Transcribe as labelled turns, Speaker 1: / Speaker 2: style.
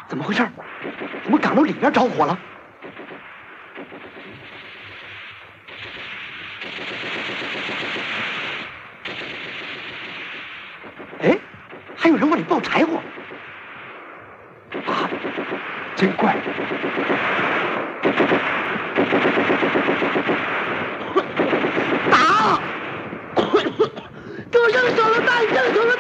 Speaker 1: 怎么回事？怎么岗楼里边着火了？哎，还有人往里抱柴火。啊，真怪！打！都扔手榴弹，扔手榴